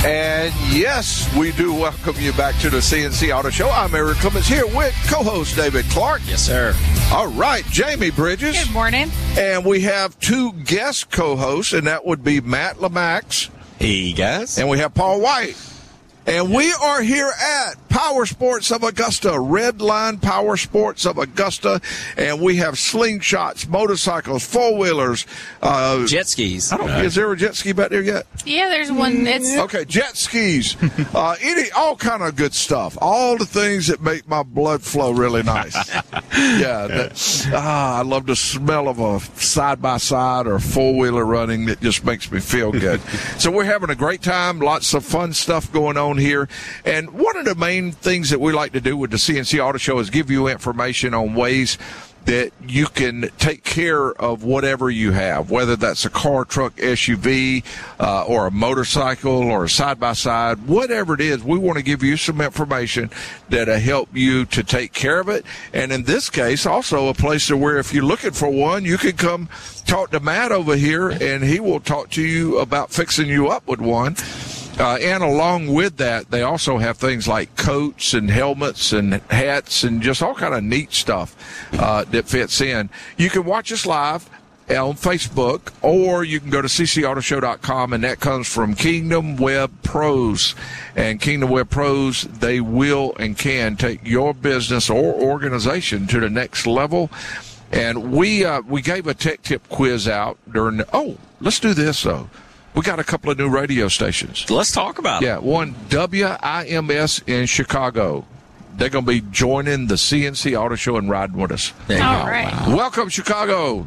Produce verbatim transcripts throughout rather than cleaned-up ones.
And yes, we do welcome you back to the C N C Auto Show. I'm Eric Clements here with co-host David Clark. Yes, sir. All right, Jamie Bridges. Good morning. And we have two guest co-hosts, and that would be Matt Lamax. Hey, guys. And we have Paul White. And we are here at Power Sports of Augusta, Red Line Power Sports of Augusta, and we have slingshots, motorcycles, four-wheelers. Uh, jet skis. I don't, uh, is there a jet ski back there yet? Yeah, there's one. It's Okay, jet skis, uh, any, all kind of good stuff. All the things that make my blood flow really nice. yeah, that, ah, I love the smell of a side-by-side or four-wheeler running. That just makes me feel good. So we're having a great time, lots of fun stuff going on here. And one of the main things that we like to do with the C N C Auto Show is give you information on ways that you can take care of whatever you have, whether that's a car, truck, S U V, uh, or a motorcycle or a side-by-side, whatever it is. We want to give you some information that'll help you to take care of it. And in this case, also a place where if you're looking for one, you can come talk to Matt over here, and he will talk to you about fixing you up with one. Uh, and along with that, they also have things like coats and helmets and hats and just all kind of neat stuff uh, that fits in. You can watch us live on Facebook, or you can go to c c auto show dot com, and that comes from Kingdom Web Pros. And Kingdom Web Pros, they will and can take your business or organization to the next level. And we uh, we gave a tech tip quiz out during the, oh, let's do this, though. We got a couple of new radio stations. Let's talk about it. Yeah, one W I M S in Chicago. They're going to be joining the C N C Auto Show and riding with us. All right. Wow. Welcome, Chicago.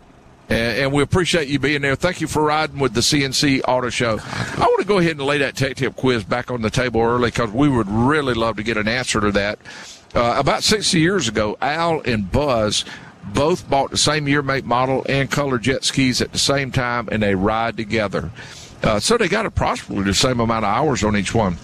And, and we appreciate you being there. Thank you for riding with the C N C Auto Show. I want to go ahead and lay that tech tip quiz back on the table early because we would really love to get an answer to that. Uh, about sixty years ago, Al and Buzz both bought the same year, make, model, and color jet skis at the same time, and they ride together. Uh, so they got approximately the same amount of hours on each one.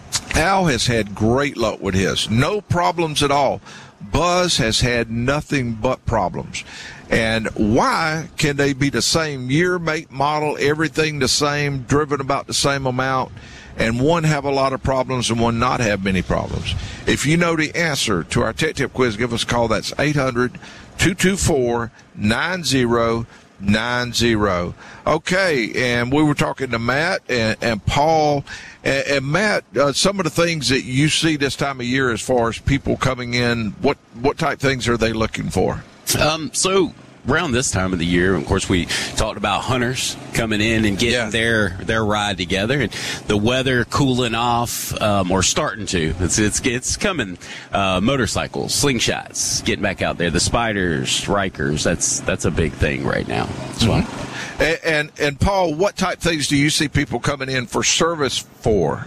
Al has had great luck with his. No problems at all. Buzz has had nothing but problems. And why can they be the same year, make, model, everything the same, driven about the same amount, and one have a lot of problems and one not have many problems? If you know the answer to our tech tip quiz, give us a call. That's eight hundred, two two four, nine zero nine zero. Okay, and we were talking to Matt and, and Paul. And, and Matt, uh, some of the things that you see this time of year as far as people coming in, what, what type things are they looking for? Um, so around this time of the year, of course, we talked about hunters coming in and getting Yeah. their their ride together, and the weather cooling off um, or starting to. It's it's it's coming. Uh, motorcycles, slingshots, getting back out there. The spiders, Rikers. That's that's a big thing right now. That's why. Mm-hmm. And, and and Paul, what type things do you see people coming in for service for?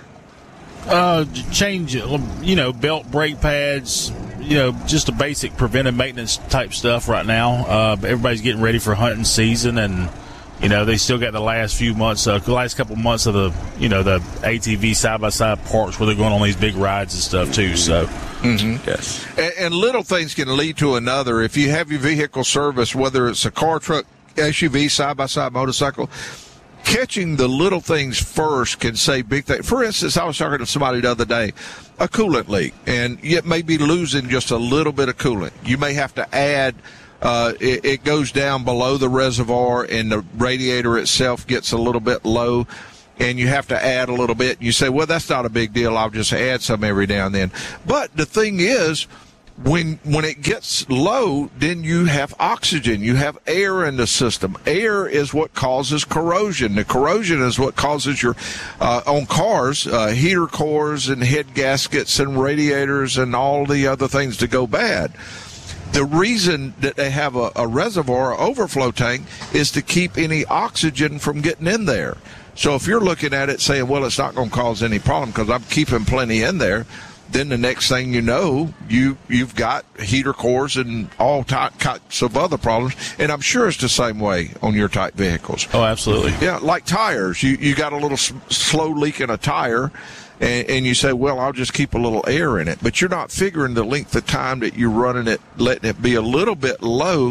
Uh, change, you know, belt, brake pads, you know, just a basic preventive maintenance type stuff right now. Uh, everybody's getting ready for hunting season, and, you know, they still got the last few months, uh, the last couple months of the, you know, the A T V side-by-side parks where they're going on these big rides and stuff, too, so. Mm-hmm. Yes. And, and little things can lead to another. If you have your vehicle serviced, whether it's a car, truck, S U V, side-by-side motorcycle, catching the little things first can save big things. For instance, I was talking to somebody the other day, a coolant leak, and it may be losing just a little bit of coolant. You may have to add, uh, it, it goes down below the reservoir, and the radiator itself gets a little bit low, and you have to add a little bit. You say, well, that's not a big deal. I'll just add some every now and then. But the thing is, When when it gets low, then you have oxygen. You have air in the system. Air is what causes corrosion. The corrosion is what causes your, uh, on cars, uh, heater cores and head gaskets and radiators and all the other things to go bad. The reason that they have a, a reservoir, or overflow tank, is to keep any oxygen from getting in there. So if you're looking at it saying, well, it's not going to cause any problem because I'm keeping plenty in there, then the next thing you know, you, you've got heater cores and all types of other problems. And I'm sure it's the same way on your type vehicles. Oh, absolutely. Yeah, like tires. You you got a little s- slow leak in a tire, and, and you say, well, I'll just keep a little air in it. But you're not figuring the length of time that you're running it, letting it be a little bit low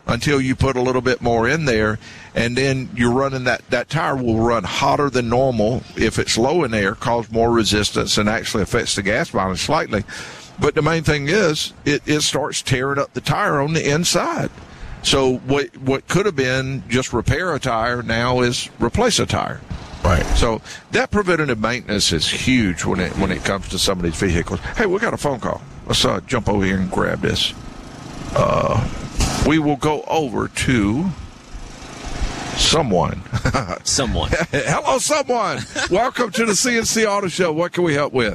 until you put a little bit more in there, and then you're running that, that tire will run hotter than normal if it's low in air, cause more resistance, and actually affects the gas mileage slightly. But the main thing is it, it starts tearing up the tire on the inside. So what what could have been just repair a tire now is replace a tire. Right. So that preventative maintenance is huge when it when it comes to some of these vehicles. Hey, we got a phone call. Let's uh, jump over here and grab this. Uh, we will go over to someone. Someone. Hello, someone. Welcome to the C N C Auto Show. What can we help with?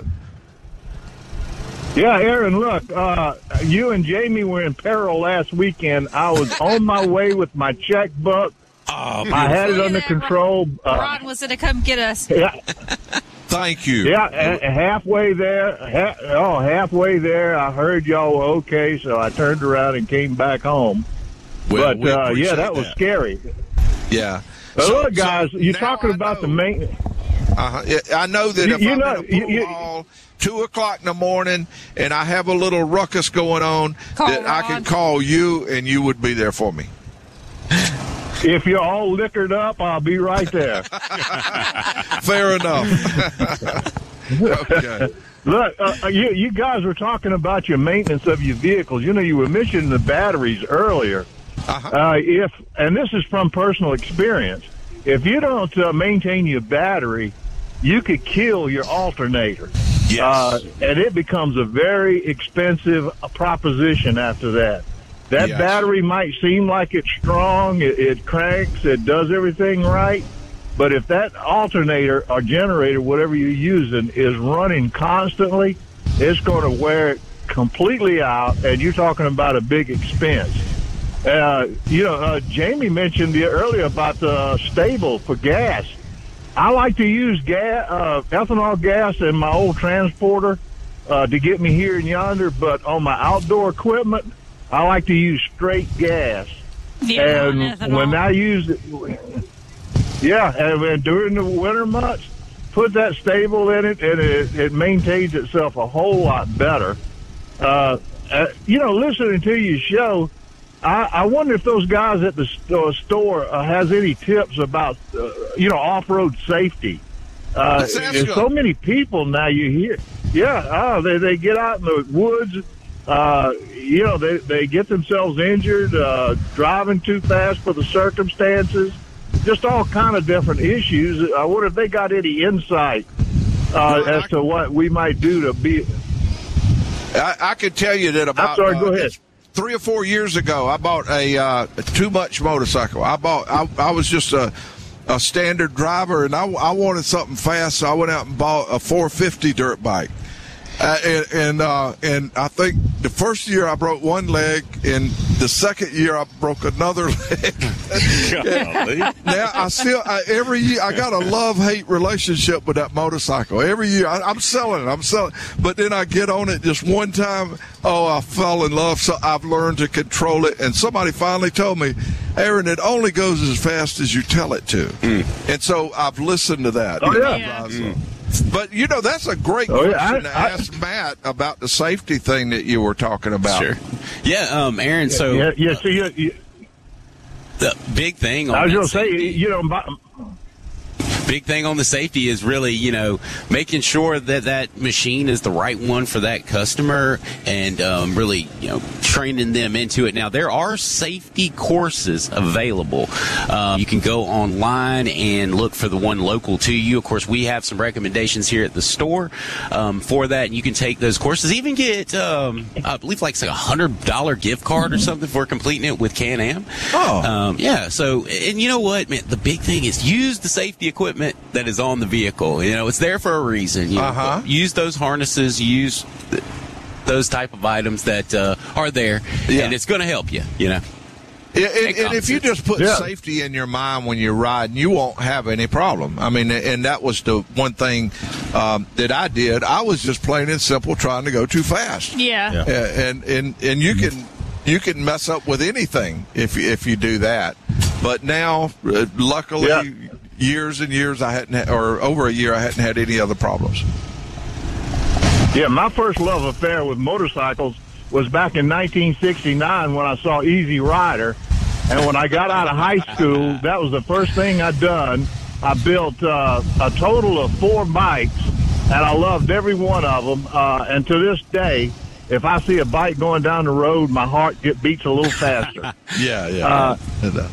Yeah, Aaron, look, uh, you and Jamie were in peril last weekend. I was on my way with my checkbook. Oh, I had it under control. Uh, Ron was going to come get us. Yeah. Thank you. Yeah, a- halfway there, ha- oh, halfway there, I heard y'all were okay, so I turned around and came back home. Well, but, we uh, yeah, appreciate that was scary. Yeah. But So- look, guys, so you're now talking I about the know. main... Uh-huh. Yeah, I know that You- if you I'm know- in a pool you- you- hall, two o'clock in the morning, and I have a little ruckus going on, Call that I Ron. can call you, and you would be there for me. If you're all liquored up, I'll be right there. Fair enough. Okay. Look, uh, you, you guys were talking about your maintenance of your vehicles. You know, you were mentioning the batteries earlier. Uh-huh. Uh, if and this is from personal experience, if you don't uh, maintain your battery, you could kill your alternator. Yes. Uh, and it becomes a very expensive proposition after that. That Yes. battery might seem like it's strong, it, it cranks, it does everything right, but if that alternator or generator, whatever you're using, is running constantly, it's going to wear it completely out, and you're talking about a big expense. Uh, you know, uh, Jamie mentioned the, earlier about the stable for gas. I like to use gas, uh, ethanol gas in my old transporter uh, to get me here and yonder, but on my outdoor equipment, I like to use straight gas. Yeah, and ethanol. when I use it, yeah, and when, during the winter months, put that stable in it, and it, it maintains itself a whole lot better. Uh, uh, you know, listening to your show, I, I wonder if those guys at the st- store uh, has any tips about, uh, you know, off-road safety. Uh, Let's ask there's them. so many people now you hear. Yeah, oh, they, they get out in the woods. Uh, you know, they, they get themselves injured, uh, driving too fast for the circumstances, just all kind of different issues. I wonder if they got any insight uh, Well, I- as to what we might do to be. I, I could tell you that about I'm sorry, go uh, ahead. three or four years ago, I bought a uh, too much motorcycle. I bought. I, I was just a, a standard driver, and I, I wanted something fast, so I went out and bought a four fifty dirt bike. Uh, and and, uh, and I think the first year I broke one leg, and the second year I broke another leg. Golly. Now I still I, every year I got a love-hate relationship with that motorcycle. Every year I, I'm selling it, I'm selling, but then I get on it just one time. Oh, I fell in love. So I've learned to control it. And somebody finally told me, Aaron, it only goes as fast as you tell it to. And so I've listened to that. Oh, yeah. Yeah. Mm. But you know that's a great Oh, yeah, question I- to I- ask Matt about the safety thing that you were talking about. Sure. Yeah, um, Aaron. So Yeah, yeah. See, you, you, the big thing. On I was that going to say, safety- you know, my, big thing on the safety is really, you know, making sure that that machine is the right one for that customer, and um, really, you know, training them into it. Now, there are safety courses available. Um, you can go online and look for the one local to you. Of course, we have some recommendations here at the store um, for that, and you can take those courses. Even get, um, I believe, like a hundred dollar gift card or something for completing it with Can-Am. Oh. Um, yeah. So, and you know what, man? The big thing is use the safety equipment that is on the vehicle. You know, it's there for a reason. You know, Uh-huh. use those harnesses. Use th- those type of items that uh, are there, Yeah. and it's going to help you. You know. Yeah, and, Take and if you opposites. just put Yeah. safety in your mind when you're riding, you won't have any problem. I mean, and that was the one thing um, that I did. I was just plain and simple trying to go too fast. Yeah. Yeah. Uh, and and and you can you can mess up with anything if you- if you do that. But now, uh, luckily, Yeah. years and years I hadn't, ha- or over a year, I hadn't had any other problems. yeah, my first love affair with motorcycles was back in nineteen sixty-nine when I saw Easy Rider, And when I got out of high school, that was the first thing I done. I built uh, a total of four bikes, and I loved every one of them. Uh, and to this day, if I see a bike going down the road, my heart get, beats a little faster. yeah, yeah. Uh,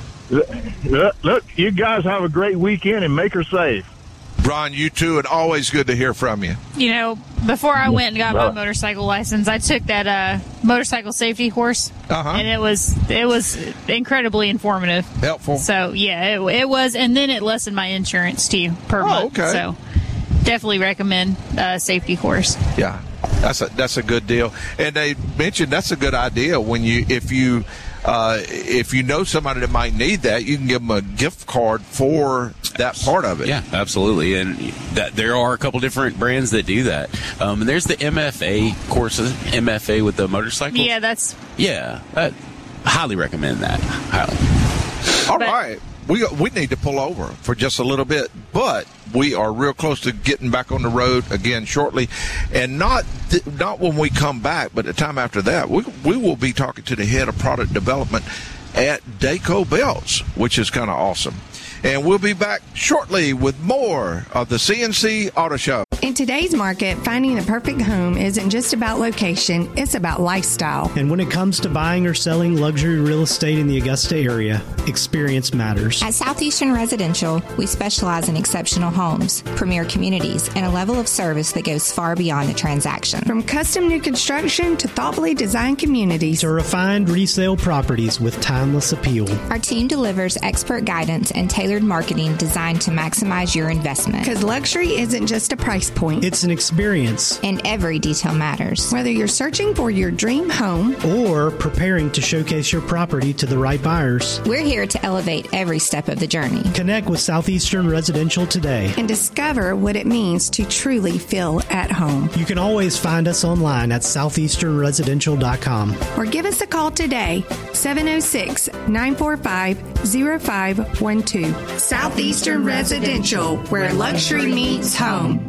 look, look, you guys have a great weekend and make her safe. Ron, you too, and always good to hear from you. You know, before I went and got my motorcycle license, I took that uh, motorcycle safety course, uh-huh. and it was it was incredibly informative, helpful. So yeah, it, it was, and then it lessened my insurance too per oh, month. Okay. So definitely recommend uh, safety course. Yeah, that's a that's a good deal. And they mentioned that's a good idea when you if you. Uh, if you know somebody that might need that, you can give them a gift card for that part of it. Yeah, absolutely. And that there are a couple different brands that do that. Um, and there's the M F A courses, M F A with the motorcycles. Yeah, that's... Yeah, I highly recommend that. Highly. All but, right. We we need to pull over for just a little bit, but we are real close to getting back on the road again shortly, and not th- not when we come back, but the time after that, we we will be talking to the head of product development at Dayco Belts, which is kind of awesome. And we'll be back shortly with more of the C N C Auto Show. In today's market, finding the perfect home isn't just about location, it's about lifestyle. And when it comes to buying or selling luxury real estate in the Augusta area, experience matters. At Southeastern Residential, we specialize in exceptional homes, premier communities, and a level of service that goes far beyond the transaction. From custom new construction to thoughtfully designed communities to refined resale properties with timeless appeal. Our team delivers expert guidance and tailored marketing designed to maximize your investment. Because luxury isn't just a price point. It's an experience. And every detail matters. Whether you're searching for your dream home or preparing to showcase your property to the right buyers, we're here to elevate every step of the journey. Connect with Southeastern Residential today and discover what it means to truly feel at home. You can always find us online at southeastern residential dot com or give us a call today, seven oh six, nine four five, oh five one two. Southeastern Residential, where luxury meets home.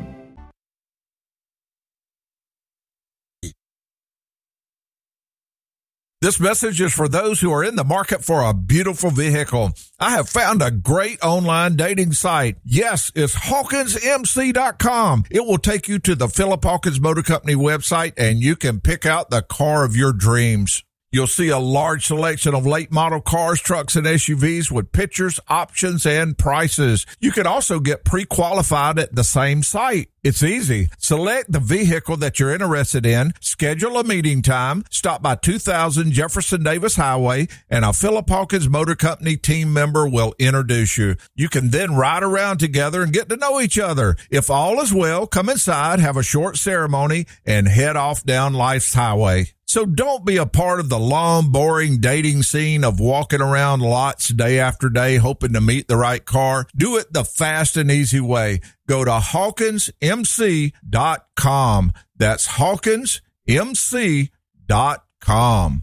This message is for those who are in the market for a beautiful vehicle. I have found a great online dating site. Yes, it's Hawkins M C dot com. It will take you to the Philip Hawkins Motor Company website, and you can pick out the car of your dreams. You'll see a large selection of late model cars, trucks, and S U Vs with pictures, options, and prices. You can also get pre-qualified at the same site. It's easy. Select the vehicle that you're interested in, schedule a meeting time, stop by two thousand Jefferson Davis Highway, and a Philip Hawkins Motor Company team member will introduce you. You can then ride around together and get to know each other. If all is well, come inside, have a short ceremony, and head off down life's highway. So don't be a part of the long, boring dating scene of walking around lots day after day hoping to meet the right car. Do it the fast and easy way. Go to Hawkins M C dot com. That's Hawkins M C dot com.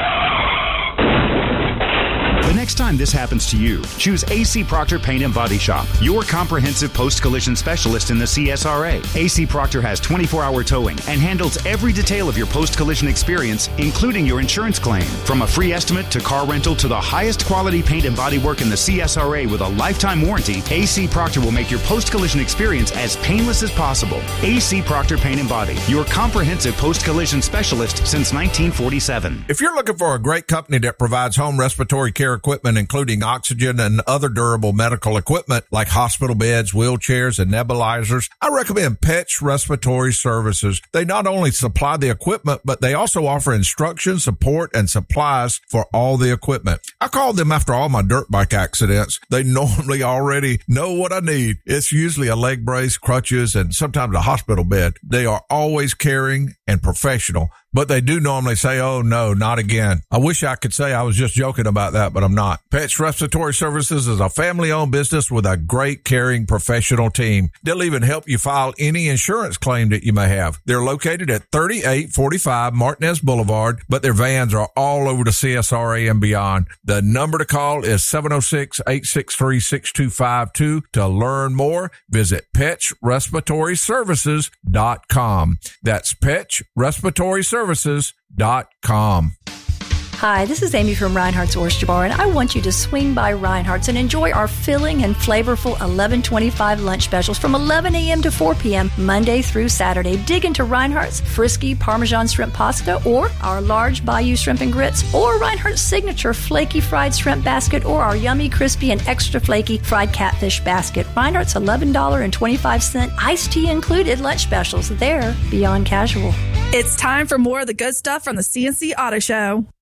The next time this happens to you, choose A C Proctor Paint and Body Shop, your comprehensive post-collision specialist in the C S R A. A C Proctor has twenty-four hour towing and handles every detail of your post-collision experience, including your insurance claim. From a free estimate to car rental to the highest quality paint and body work in the C S R A with a lifetime warranty, A C Proctor will make your post-collision experience as painless as possible. A C Proctor Paint and Body, your comprehensive post-collision specialist since nineteen forty-seven. If you're looking for a great company that provides home respiratory care equipment, including oxygen and other durable medical equipment like hospital beds, wheelchairs, and nebulizers, I recommend Petch Respiratory Services. They not only supply the equipment, but they also offer instruction, support, and supplies for all the equipment. I called them after all my dirt bike accidents. They normally already know what I need. It's usually a leg brace, crutches, and sometimes a hospital bed. They are always caring and professional, but they do normally say, oh, no, not again. I wish I could say I was just joking about that, but I'm not. Petch Respiratory Services is a family-owned business with a great, caring, professional team. They'll even help you file any insurance claim that you may have. They're located at thirty-eight forty-five Martinez Boulevard, but their vans are all over the C S R A and beyond. The number to call is seven oh six, eight six three, six two five two. To learn more, visit Petch Respiratory Services dot com. That's Petch Respiratory Services dot com. Hi, this is Amy from Reinhardt's Oyster Bar, and I want you to swing by Reinhardt's and enjoy our filling and flavorful eleven twenty-five lunch specials from eleven a.m. to four p.m. Monday through Saturday. Dig into Reinhardt's Frisky Parmesan Shrimp Pasta, or our large Bayou Shrimp and Grits, or Reinhardt's Signature Flaky Fried Shrimp Basket, or our yummy, crispy, and extra flaky fried catfish basket. Reinhardt's eleven dollars and twenty-five cents iced tea included lunch specials. They're beyond casual. It's time for more of the good stuff from the C N C Auto Show.